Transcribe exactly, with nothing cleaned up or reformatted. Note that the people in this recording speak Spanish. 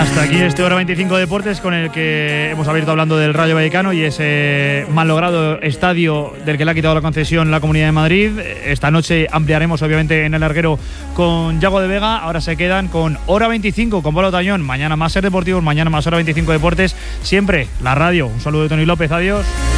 Hasta aquí este Hora veinticinco Deportes, con el que hemos abierto hablando del Rayo Vallecano y ese mal logrado estadio del que le ha quitado la concesión la Comunidad de Madrid. Esta noche ampliaremos obviamente en el larguero con Yago de Vega. Ahora se quedan con Hora veinticinco con Pablo Tañón. Mañana más Ser Deportivos, mañana más Hora veinticinco Deportes. Siempre la radio. Un saludo de Tony López, adiós.